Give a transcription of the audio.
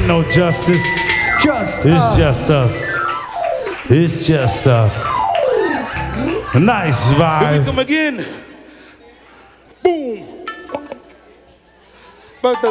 no justice. Just It's us. just us. It's just us. A nice Here we vibe. come again. Boom. Back to